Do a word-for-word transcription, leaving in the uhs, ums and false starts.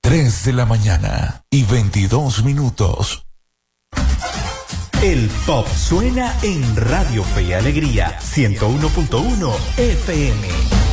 tres de la mañana y veintidós minutos. El pop suena en Radio Fe y Alegría ciento uno punto uno F M.